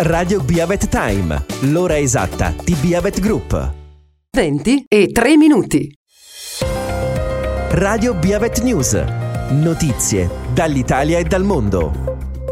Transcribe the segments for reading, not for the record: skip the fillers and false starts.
Radio Biavet Time, l'ora esatta di Biavet Group. 20 e 3 minuti. Radio Biavet News. Notizie dall'Italia e dal mondo.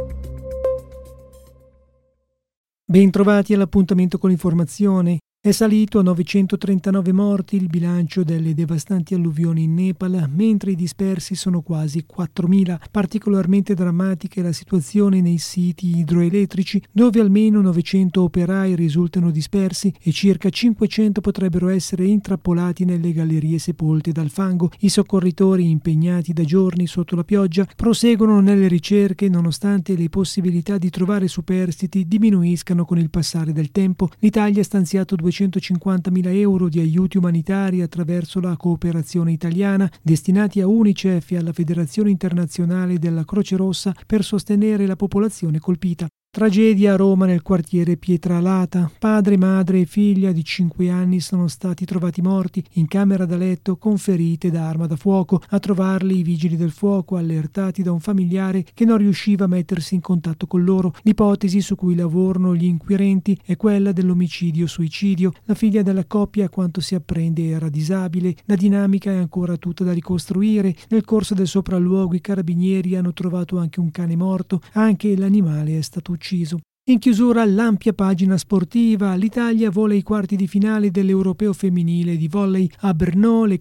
Bentrovati all'appuntamento con l'informazione. È salito a 939 morti il bilancio delle devastanti alluvioni in Nepal, mentre i dispersi sono quasi 4.000. Particolarmente drammatica è la situazione nei siti idroelettrici, dove almeno 900 operai risultano dispersi e circa 500 potrebbero essere intrappolati nelle gallerie sepolte dal fango. I soccorritori, impegnati da giorni sotto la pioggia, proseguono nelle ricerche nonostante le possibilità di trovare superstiti diminuiscano con il passare del tempo. L'Italia ha stanziato 250.000 euro di aiuti umanitari attraverso la cooperazione italiana, destinati a UNICEF e alla Federazione Internazionale della Croce Rossa per sostenere la popolazione colpita. Tragedia a Roma nel quartiere Pietralata. Padre, madre e figlia di 5 anni sono stati trovati morti in camera da letto con ferite da arma da fuoco. A trovarli i vigili del fuoco, allertati da un familiare che non riusciva a mettersi in contatto con loro. L'ipotesi su cui lavorano gli inquirenti è quella dell'omicidio-suicidio. La figlia della coppia, a quanto si apprende, era disabile. La dinamica è ancora tutta da ricostruire. Nel corso del sopralluogo i carabinieri hanno trovato anche un cane morto. Anche l'animale è stato ucciso. In chiusura l'ampia pagina sportiva. L'Italia vola ai quarti di finale dell'Europeo femminile di volley a Brno. Le